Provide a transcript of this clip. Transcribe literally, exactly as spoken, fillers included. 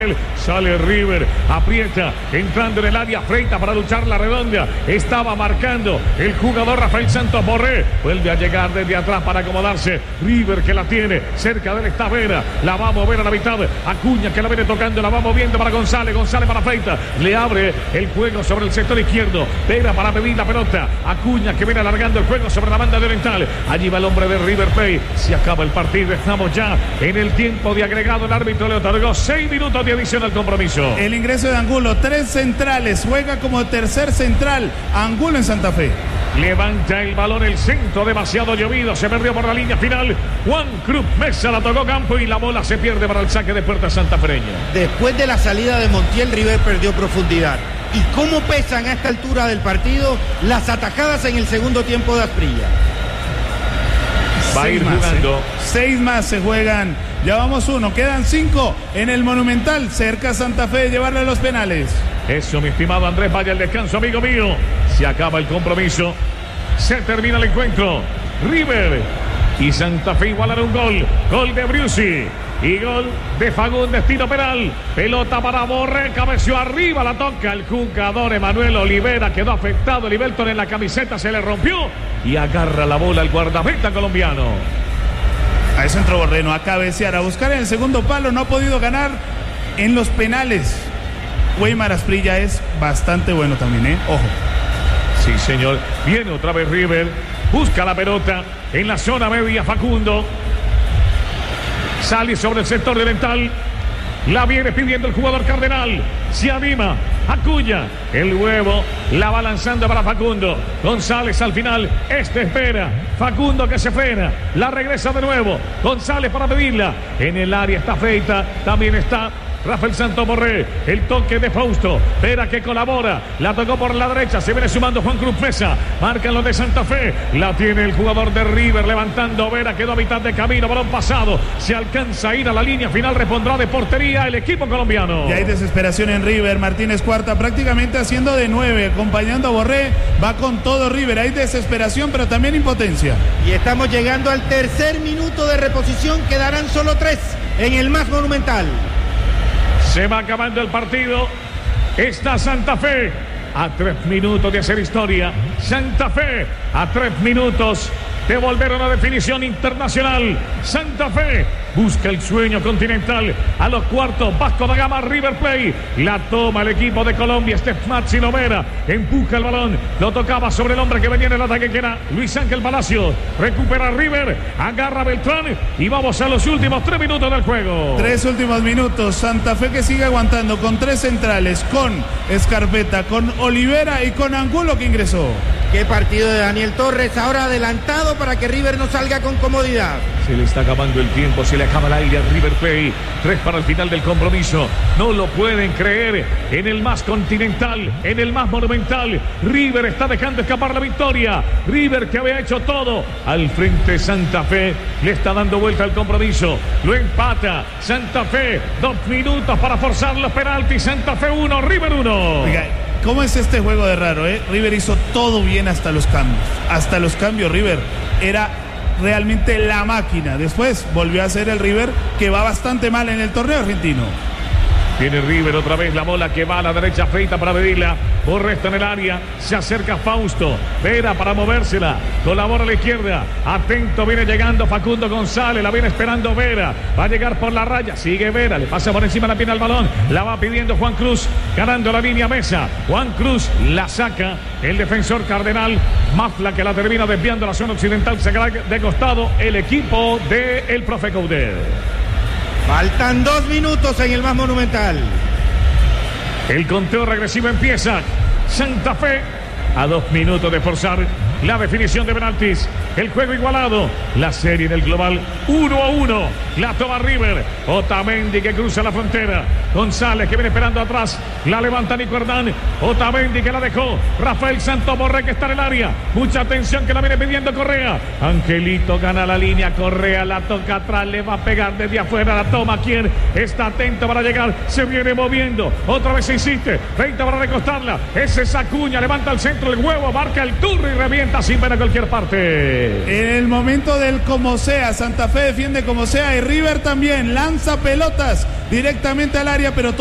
Sale River, aprieta, entrando en el área, freita para luchar la redonda. Estaba marcando el jugador Rafael Santos Borré. Vuelve a llegar desde atrás para acomodarse. River que la tiene, cerca de él está Vera. La va a mover a la mitad. Acuña que la viene tocando, la va moviendo para González. González para Freita. Le abre el juego sobre el sector izquierdo. Vera para pedir la pelota. Acuña que viene alargando el juego sobre la banda de Oriental. Allí va el hombre de River Plate. Se acaba el partido. Estamos ya en el tiempo de agregado. El árbitro le otorgó seis minutos de adición al compromiso. El ingreso de Angulo, tres centrales, juega como tercer central. Angulo en Santa Fe. Levanta el balón, el centro demasiado llovido, se perdió por la línea final. Juan Cruz Mesa la tocó campo y la bola se pierde para el saque de puerta santafereño. Después de la salida de Montiel, River perdió profundidad. ¿Y cómo pesan a esta altura del partido las atajadas en el segundo tiempo de Asprilla? Va a ir más, jugando. Eh. Seis más se juegan. Ya vamos uno. Quedan cinco en el Monumental. Cerca Santa Fe de llevarle a los penales. Eso, mi estimado Andrés. Vaya el descanso, amigo mío. Se acaba el compromiso. Se termina el encuentro. River y Santa Fe igualaron un gol. Gol de Briusi. Y gol de Fagundes, destino penal. Pelota para Borré, cabeció arriba, la toca el jugador Emanuel Olivera. Quedó afectado, Libelton en la camiseta se le rompió. Y agarra la bola el guardameta colombiano. A eso entró Borreno, a cabecear, a buscar en el segundo palo. No ha podido ganar en los penales. Weimar Asprilla es bastante bueno también, ¿eh? Ojo. Sí, señor. Viene otra vez River. Busca la pelota en la zona media Facundo. Sale sobre el sector oriental. La viene pidiendo el jugador Cardenal. Se anima. Acuña. El huevo. La va lanzando para Facundo. González al final. Este espera. Facundo que se frena. La regresa de nuevo. González para pedirla. En el área está Freita. También está Rafael Santos Borré, el toque de Fausto, Vera que colabora, la tocó por la derecha, se viene sumando Juan Cruz Mesa, marcan los de Santa Fe, la tiene el jugador de River, levantando Vera, quedó a mitad de camino, balón pasado, se alcanza a ir a la línea final, repondrá de portería el equipo colombiano. Y hay desesperación en River, Martínez Cuarta prácticamente haciendo de nueve, acompañando a Borré, va con todo River, hay desesperación pero también impotencia. Y estamos llegando al tercer minuto de reposición, quedarán solo tres en el más monumental. Se va acabando el partido. Está Santa Fe a tres minutos de hacer historia. Santa Fe a tres minutos de volver a una definición internacional. Santa Fe busca el sueño continental. A los cuartos, Vasco da Gama, River Plate. La toma el equipo de Colombia. Este es Maxi Lovera. Empuja el balón. Lo tocaba sobre el hombre que venía en el ataque, que era Luis Ángel Palacio. Recupera River. Agarra Beltrán. Y vamos a los últimos tres minutos del juego. Tres últimos minutos. Santa Fe que sigue aguantando con tres centrales. Con Escarpeta, con Olivera y con Angulo que ingresó. Qué partido de Daniel Torres. Ahora adelantado para que River no salga con comodidad. Se le está acabando el tiempo, se le acaba el aire a River Plate. Tres para el final del compromiso. No lo pueden creer. En el más continental, en el más monumental, River está dejando escapar la victoria. River que había hecho todo. Al frente Santa Fe le está dando vuelta al compromiso. Lo empata Santa Fe. Dos minutos para forzar los penaltis. Santa Fe uno, River uno. Oiga, ¿cómo es este juego de raro, eh? River hizo todo bien hasta los cambios. Hasta los cambios River era realmente la máquina. Después volvió a ser el River que va bastante mal en el torneo argentino. Tiene River otra vez la bola que va a la derecha, Freita para pedirla. Borré está en el área, se acerca Fausto. Vera para movérsela, colabora a la izquierda. Atento, viene llegando Facundo González, la viene esperando Vera. Va a llegar por la raya, sigue Vera, le pasa por encima la pierna al balón. La va pidiendo Juan Cruz, ganando la línea Mesa. Juan Cruz la saca, el defensor Cardenal. Mafla que la termina desviando la zona occidental, se queda de costado el equipo del profe Coudet. Faltan dos minutos en el más monumental. El conteo regresivo empieza. Santa Fe a dos minutos de forzar la definición de penaltis. El juego igualado. La serie en el global uno a uno. La toma River. Otamendi que cruza la frontera. González que viene esperando atrás. La levanta Nico Hernán. Otamendi que la dejó. Rafael Santos Borré que está en el área. Mucha atención que la viene pidiendo Correa. Angelito gana la línea. Correa la toca atrás. Le va a pegar desde afuera. La toma. ¿Quién? Está atento para llegar. Se viene moviendo. Otra vez se insiste. Freita para recostarla. Ese es Acuña. Levanta al centro el huevo. Marca el turno y revienta Intenta sin ver a cualquier parte. En el momento del como sea, Santa Fe defiende como sea y River también lanza pelotas directamente al área, pero